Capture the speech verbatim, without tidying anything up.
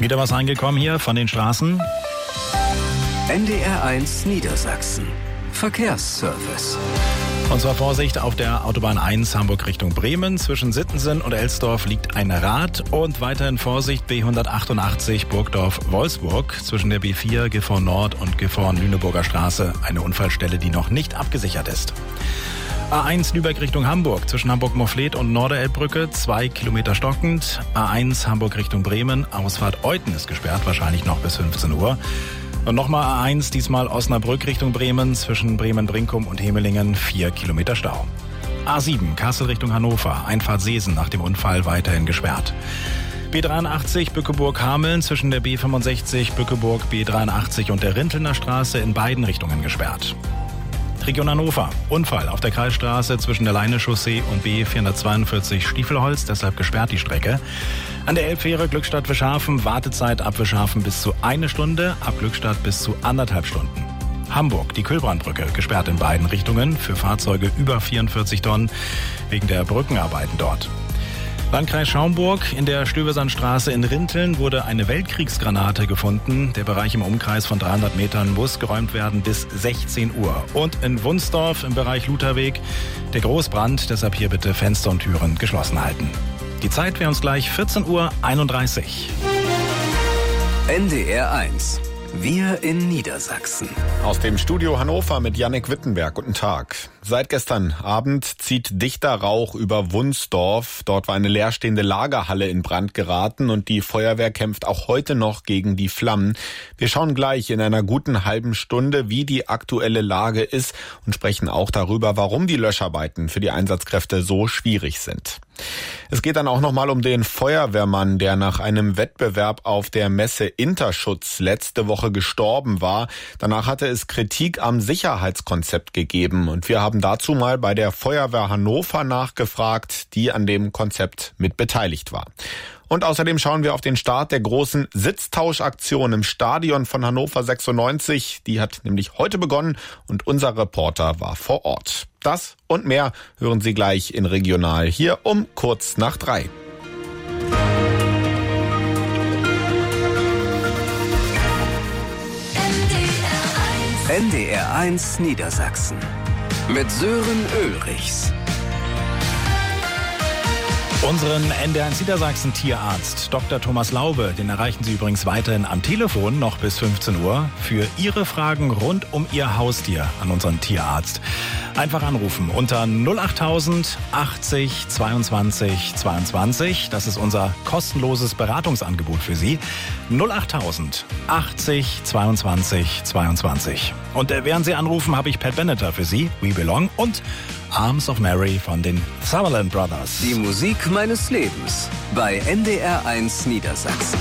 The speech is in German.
Wieder was reingekommen hier von den Straßen. N D R eins Niedersachsen. Verkehrsservice. Und zwar Vorsicht auf der Autobahn eins Hamburg Richtung Bremen. Zwischen Sittensen und Elsdorf liegt ein Rad. Und weiterhin Vorsicht B hundertachtundachtzig Burgdorf-Wolfsburg. Zwischen der B vier Gifhorn Nord und Gifhorn Lüneburger Straße eine Unfallstelle, die noch nicht abgesichert ist. A eins Lübeck Richtung Hamburg. Zwischen Hamburg-Mofflet und Norderelbbrücke zwei Kilometer stockend. A eins Hamburg Richtung Bremen. Ausfahrt Euthen ist gesperrt, wahrscheinlich noch bis fünfzehn Uhr. Und nochmal A eins, diesmal Osnabrück Richtung Bremen, zwischen Bremen-Brinkum und Hemelingen vier Kilometer Stau. A sieben, Kassel Richtung Hannover, Einfahrt Seesen nach dem Unfall weiterhin gesperrt. B dreiundachtzig, Bückeburg-Hameln, zwischen der B fünfundsechzig, Bückeburg, B dreiundachtzig und der Rintelner Straße in beiden Richtungen gesperrt. Region Hannover, Unfall auf der Kreisstraße zwischen der Leine-Chaussee und B vierhundertzweiundvierzig Stiefelholz, deshalb gesperrt die Strecke. An der Elbfähre Glückstadt-Wischhafen, Wartezeit ab Wischhafen bis zu eine Stunde, ab Glückstadt bis zu anderthalb Stunden. Hamburg, die Kühlbrandbrücke, gesperrt in beiden Richtungen für Fahrzeuge über vierundvierzig Tonnen wegen der Brückenarbeiten dort. Landkreis Schaumburg, in der Stövesandstraße in Rinteln wurde eine Weltkriegsgranate gefunden. Der Bereich im Umkreis von dreihundert Metern muss geräumt werden bis sechzehn Uhr. Und in Wunsdorf im Bereich Lutherweg der Großbrand, deshalb hier bitte Fenster und Türen geschlossen halten. Die Zeit wäre uns gleich vierzehn Uhr einunddreißig. N D R eins. Wir in Niedersachsen. Aus dem Studio Hannover mit Jannik Wittenberg. Guten Tag. Seit gestern Abend zieht dichter Rauch über Wunsdorf. Dort war eine leerstehende Lagerhalle in Brand geraten und die Feuerwehr kämpft auch heute noch gegen die Flammen. Wir schauen gleich in einer guten halben Stunde, wie die aktuelle Lage ist und sprechen auch darüber, warum die Löscharbeiten für die Einsatzkräfte so schwierig sind. Es geht dann auch nochmal um den Feuerwehrmann, der nach einem Wettbewerb auf der Messe Interschutz letzte Woche gestorben war. Danach hatte es Kritik am Sicherheitskonzept gegeben und wir haben dazu mal bei der Feuerwehr Hannover nachgefragt, die an dem Konzept mit beteiligt war. Und außerdem schauen wir auf den Start der großen Sitztauschaktion im Stadion von Hannover sechsundneunzig. Die hat nämlich heute begonnen und unser Reporter war vor Ort. Das und mehr hören Sie gleich in Regional hier um kurz nach drei. N D R eins Niedersachsen mit Sören Ulrichs. Unseren N D R eins Niedersachsen Tierarzt Doktor Thomas Laube, den erreichen Sie übrigens weiterhin am Telefon noch bis fünfzehn Uhr für Ihre Fragen rund um Ihr Haustier an unseren Tierarzt. Einfach anrufen unter null achttausend achtzig zweiundzwanzig zweiundzwanzig. Das ist unser kostenloses Beratungsangebot für Sie. null achttausend achtzig zweiundzwanzig zweiundzwanzig. Und äh, während Sie anrufen, habe ich Pat Benatar für Sie, We Belong und Arms of Mary von den Sutherland Brothers. Die Musik meines Lebens bei N D R eins Niedersachsen.